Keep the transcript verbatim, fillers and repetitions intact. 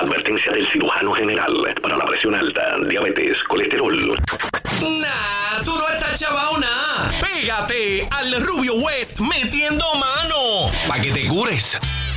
Advertencia del cirujano general para la presión alta, diabetes, colesterol. Nah, tú no estás chavao nada. Pégate al Rubio West metiendo mano. Pa' que te cures.